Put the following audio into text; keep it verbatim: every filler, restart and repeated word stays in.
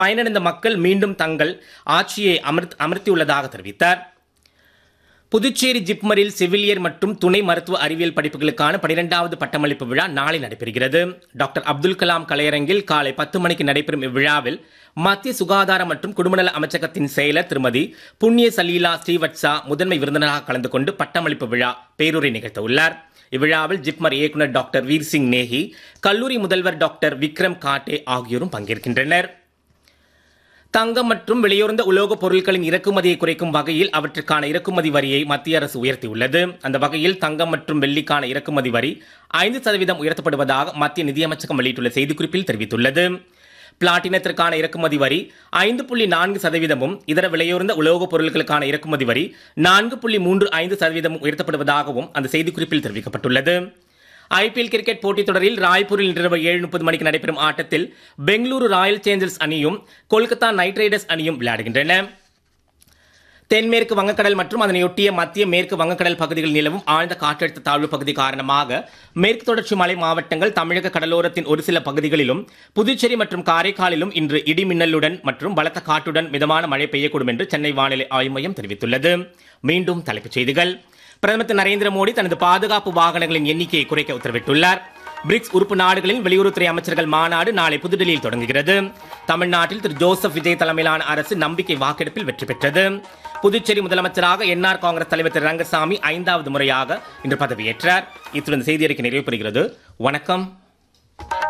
பயனடைந்த மக்கள் மீண்டும் தங்கள் ஆட்சியை அமர்த் அமர்த்தியுள்ளதாக தெரிவித்தார். புதுச்சேரி ஜிப்மரில் செவிலியர் மற்றும் துணை மருத்துவ அறிவியல் படிப்புகளுக்கான பனிரெண்டாவது பட்டமளிப்பு விழா நாளை நடைபெறுகிறது. டாக்டர் அப்துல் கலாம் கலையரங்கில் காலை பத்து மணிக்கு நடைபெறும் இவ்விழாவில் மத்திய சுகாதார மற்றும் குடும்பநல அமைச்சகத்தின் செயலர் திருமதி புண்ணிய சலீலா ஸ்ரீவத்சா முதன்மை விருந்தினராக கலந்து கொண்டு பட்டமளிப்பு விழா பேருரை நிகழ்த்த உள்ளார். இவ்விழாவில் ஜிப்மர் இயக்குநர் டாக்டர் வீர் சிங் நேஹி, கல்லூரி முதல்வர் டாக்டர் விக்ரம் காட்டே ஆகியோரும் பங்கேற்கின்றனர். தங்கம் மற்றும் விலையுறந்த உலோகப் பொருட்களின் இறக்குமதியை குறைக்கும் வகையில் அவற்றுக்கான இறக்குமதி வரியை மத்திய அரசு உயர்த்தியுள்ளது. அந்த வகையில் தங்கம் மற்றும் வெள்ளிக்கான இறக்குமதி வரி ஐந்து சதவீதம் உயர்த்தப்படுவதாக மத்திய நிதியமைச்சகம் வெளியிட்டுள்ள செய்திக்குறிப்பில் தெரிவித்துள்ளது. பிளாட்டினத்திற்கான இறக்குமதி வரி ஐந்து புள்ளி நான்கு சதவீதமும் இதர விலையுறந்த உலோகப் பொருட்களுக்கான இறக்குமதி வரி நான்கு புள்ளி மூன்று ஐந்து சதவீதமும் உயர்த்தப்படுவதாகவும் அந்த செய்திக்குறிப்பில் தெரிவிக்கப்பட்டுள்ளது. ஐபிஎல் கிரிக்கெட் போட்டித் தொடரில் ராய்ப்பூரில் இரவு ஏழு முப்பது மணிக்கு நடைபெறும் ஆட்டத்தில் பெங்களூரு ராயல் சேலஞ்சர்ஸ் அணியும் கொல்கத்தா நைட் ரைடர்ஸ் அணியும் விளையாடுகின்றன. தென்மேற்கு வங்கக்கடல் மற்றும் அதனையொட்டிய மத்திய மேற்கு வங்கக்கடல் பகுதிகளில் நிலவும் ஆழ்ந்த காற்றழுத்த தாழ்வு பகுதி காரணமாக மேற்கு தொடர்ச்சி மலை மாவட்டங்கள், தமிழக கடலோரத்தின் ஒரு சில பகுதிகளிலும், புதுச்சேரி மற்றும் காரைக்காலிலும் இன்று இடி மின்னலுடன் மற்றும் பலத்த காற்றுடன் மிதமான மழை பெய்யக்கூடும் என்று சென்னை வானிலை ஆய்வு மையம் தெரிவித்துள்ளது. மீண்டும் தலைப்புச் செய்திகள். பிரதமர் திரு நரேந்திர மோடி தனது பாதுகாப்பு வாகனங்களின் எண்ணிக்கையை குறைக்க உத்தரவிட்டுள்ளார். பிரிக்ஸ் உறுப்பு நாடுகளின் வெளியுறவுத்துறை அமைச்சர்கள் மாநாடு நாளை புதுடெல்லியில் தொடங்குகிறது. தமிழ்நாட்டில் திரு ஜோசப் விஜய் தலைமையிலான அரசு நம்பிக்கை வாக்கெடுப்பில் வெற்றி பெற்றது. புதுச்சேரி முதலமைச்சராக என்ஆர் காங்கிரஸ் தலைவர் திரு ரங்கசாமி ஐந்தாவது முறையாக இன்று பதவியேற்றார். இத்துடன் செய்தி அறிக்கை நிறைவு பெறுகிறது. வணக்கம்.